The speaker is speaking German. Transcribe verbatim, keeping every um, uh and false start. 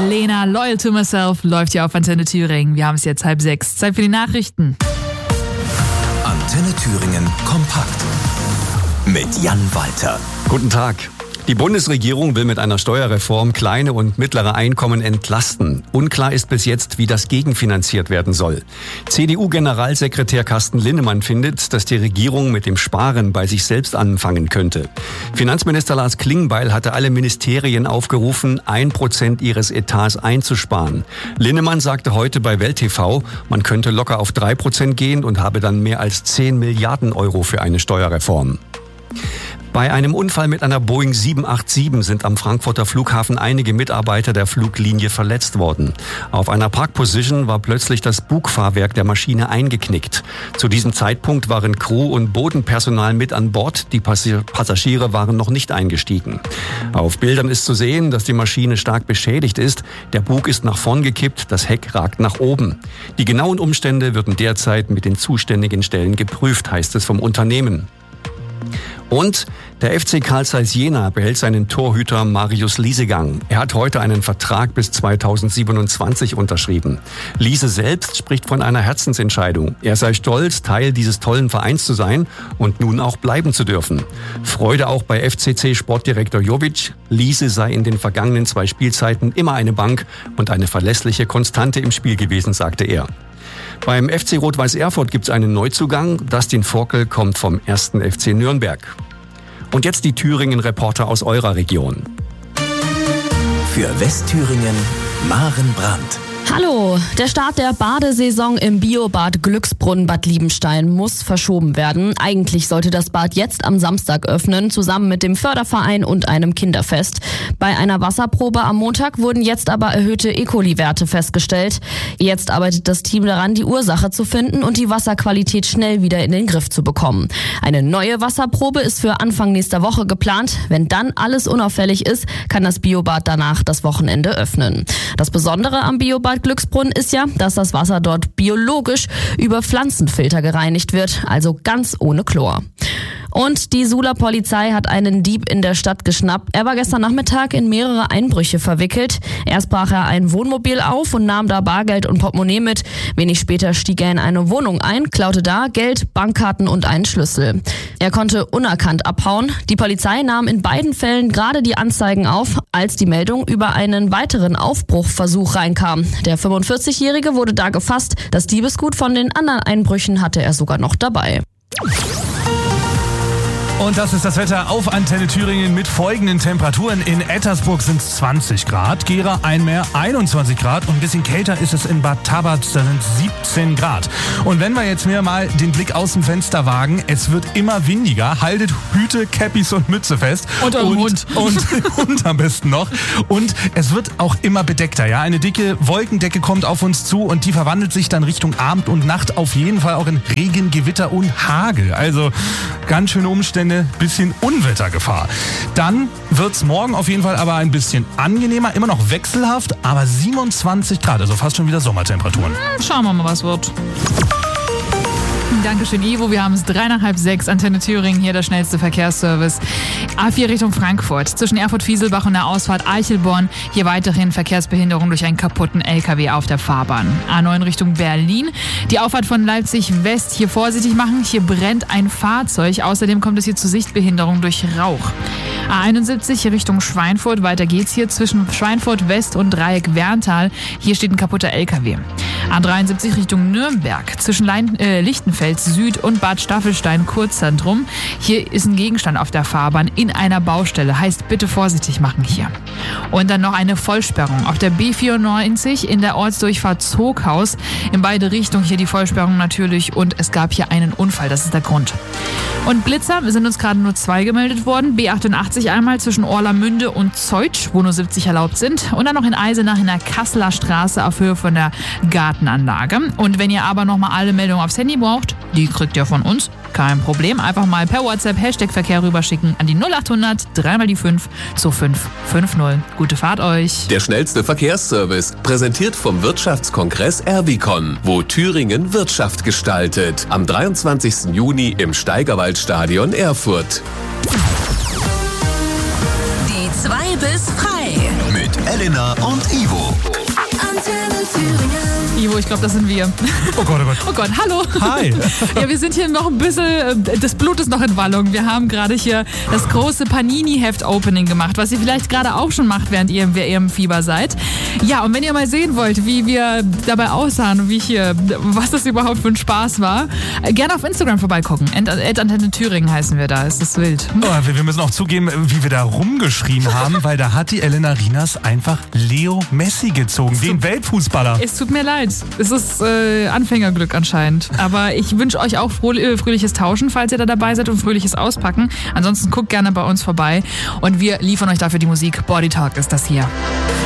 Lena, Loyal to Myself, läuft hier auf Antenne Thüringen. Wir haben es jetzt halb sechs. Zeit für die Nachrichten. Antenne Thüringen kompakt mit Jan Walter. Guten Tag. Die Bundesregierung will mit einer Steuerreform kleine und mittlere Einkommen entlasten. Unklar ist bis jetzt, wie das gegenfinanziert werden soll. C D U-Generalsekretär Carsten Linnemann findet, dass die Regierung mit dem Sparen bei sich selbst anfangen könnte. Finanzminister Lars Klingbeil hatte alle Ministerien aufgerufen, ein Prozent ihres Etats einzusparen. Linnemann sagte heute bei Welt T V, man könnte locker auf drei Prozent gehen und habe dann mehr als zehn Milliarden Euro für eine Steuerreform. Bei einem Unfall mit einer Boeing sieben acht sieben sind am Frankfurter Flughafen einige Mitarbeiter der Fluglinie verletzt worden. Auf einer Parkposition war plötzlich das Bugfahrwerk der Maschine eingeknickt. Zu diesem Zeitpunkt waren Crew und Bodenpersonal mit an Bord. Die Passagiere waren noch nicht eingestiegen. Auf Bildern ist zu sehen, dass die Maschine stark beschädigt ist. Der Bug ist nach vorn gekippt, das Heck ragt nach oben. Die genauen Umstände würden derzeit mit den zuständigen Stellen geprüft, heißt es vom Unternehmen. Und der F C Carl Zeiss Jena behält seinen Torhüter Marius Liesegang. Er hat heute einen Vertrag bis zweitausendsiebenundzwanzig unterschrieben. Liese selbst spricht von einer Herzensentscheidung. Er sei stolz, Teil dieses tollen Vereins zu sein und nun auch bleiben zu dürfen. Freude auch bei F C C-Sportdirektor Jovic. Liese sei in den vergangenen zwei Spielzeiten immer eine Bank und eine verlässliche Konstante im Spiel gewesen, sagte er. Beim F C Rot-Weiß Erfurt gibt es einen Neuzugang. Dustin Forkel kommt vom ersten F C Nürnberg. Und jetzt die Thüringen-Reporter aus eurer Region. Für Westthüringen Maren Brandt. Hallo, der Start der Badesaison im Biobad Glücksbrunnen Bad Liebenstein muss verschoben werden. Eigentlich sollte das Bad jetzt am Samstag öffnen, zusammen mit dem Förderverein und einem Kinderfest. Bei einer Wasserprobe am Montag wurden jetzt aber erhöhte E. coli-Werte festgestellt. Jetzt arbeitet das Team daran, die Ursache zu finden und die Wasserqualität schnell wieder in den Griff zu bekommen. Eine neue Wasserprobe ist für Anfang nächster Woche geplant. Wenn dann alles unauffällig ist, kann das Biobad danach das Wochenende öffnen. Das Besondere am Biobad Glücksbrunnen ist ja, dass das Wasser dort biologisch über Pflanzenfilter gereinigt wird, also ganz ohne Chlor. Und die Suhler Polizei hat einen Dieb in der Stadt geschnappt. Er war gestern Nachmittag in mehrere Einbrüche verwickelt. Erst brach er ein Wohnmobil auf und nahm da Bargeld und Portemonnaie mit. Wenig später stieg er in eine Wohnung ein, klaute da Geld, Bankkarten und einen Schlüssel. Er konnte unerkannt abhauen. Die Polizei nahm in beiden Fällen gerade die Anzeigen auf, als die Meldung über einen weiteren Aufbruchversuch reinkam. Der fünfundvierzigjährige wurde da gefasst. Das Diebesgut von den anderen Einbrüchen hatte er sogar noch dabei. Und das ist das Wetter auf Antenne Thüringen mit folgenden Temperaturen. In Ettersburg sind es zwanzig Grad, Gera Einmeer einundzwanzig Grad und ein bisschen kälter ist es in Bad Tabatz, da sind siebzehn Grad. Und wenn wir jetzt mir mal den Blick aus dem Fenster wagen, es wird immer windiger, haltet Hüte, Cappies und Mütze fest. Und am Hund. Und, und am besten noch. Und es wird auch immer bedeckter, ja. Eine dicke Wolkendecke kommt auf uns zu und die verwandelt sich dann Richtung Abend und Nacht auf jeden Fall auch in Regen, Gewitter und Hagel. Also ganz schöne Umstände. Bisschen Unwettergefahr. Dann wird's morgen auf jeden Fall aber ein bisschen angenehmer, immer noch wechselhaft, aber siebenundzwanzig Grad, also fast schon wieder Sommertemperaturen. Schauen wir mal, was wird. Dankeschön, Ivo. Wir haben es drei nach halb sechs. Antenne Thüringen, hier der schnellste Verkehrsservice. A vier Richtung Frankfurt. Zwischen Erfurt-Fieselbach und der Ausfahrt Eichelborn. Hier weiterhin Verkehrsbehinderung durch einen kaputten L K W auf der Fahrbahn. A neun Richtung Berlin. Die Auffahrt von Leipzig West hier vorsichtig machen. Hier brennt ein Fahrzeug. Außerdem kommt es hier zu Sichtbehinderung durch Rauch. A einundsiebzig Richtung Schweinfurt. Weiter geht's hier zwischen Schweinfurt West und Dreieck Werntal. Hier steht ein kaputter L K W. A dreiundsiebzig Richtung Nürnberg. Zwischen Lein, äh, Lichtenfeld Süd und Bad Staffelstein Kurzzentrum. Hier ist ein Gegenstand auf der Fahrbahn in einer Baustelle. Heißt, bitte vorsichtig machen hier. Und dann noch eine Vollsperrung auf der B vierundneunzig in der Ortsdurchfahrt Zoghaus. In beide Richtungen hier die Vollsperrung natürlich und es gab hier einen Unfall. Das ist der Grund. Und Blitzer sind uns gerade nur zwei gemeldet worden. B achtundachtzig einmal zwischen Orlamünde und Zeutsch, wo nur siebzig erlaubt sind. Und dann noch in Eisenach in der Kasseler Straße auf Höhe von der Gartenanlage. Und wenn ihr aber nochmal alle Meldungen aufs Handy braucht, die kriegt ihr von uns. Kein Problem. Einfach mal per WhatsApp Hashtag Verkehr rüberschicken an die null achthundert dreimal die fünf zu fünf fünf null. Gute Fahrt euch. Der schnellste Verkehrsservice, präsentiert vom Wirtschaftskongress Erwicon, wo Thüringen Wirtschaft gestaltet. Am dreiundzwanzigsten Juni im Steigerwaldstadion Erfurt. Die zwei bis frei. Mit Elena und Ivo. Antenne Thüringen. Ivo, ich glaube, das sind wir. Oh Gott, oh Gott. Oh Gott, hallo. Hi. Ja, wir sind hier noch ein bisschen, äh, das Blut ist noch in Wallung. Wir haben gerade hier das große Panini-Heft-Opening gemacht, was ihr vielleicht gerade auch schon macht, während ihr im W M-Fieber seid. Ja, und wenn ihr mal sehen wollt, wie wir dabei aussahen und wie hier, was das überhaupt für ein Spaß war, äh, gerne auf Instagram vorbeigucken. At Antenne Thüringen heißen wir da, ist das wild. Oh, wir, wir müssen auch zugeben, wie wir da rumgeschrien haben, weil da hat die Elena Rinas einfach Leo Messi gezogen, den Weltfußballer. Es tut mir leid. Es ist äh, Anfängerglück anscheinend. Aber ich wünsche euch auch froh, äh, fröhliches Tauschen, falls ihr da dabei seid, und fröhliches Auspacken. Ansonsten guckt gerne bei uns vorbei und wir liefern euch dafür die Musik. Body Talk ist das hier.